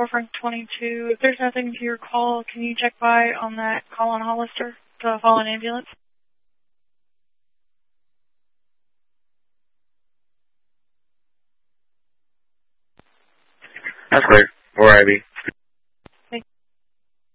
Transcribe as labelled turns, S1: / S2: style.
S1: Frank 22. If there's nothing to your call, can you check by on that call on Hollister to call an ambulance?
S2: That's clear. 4 IB.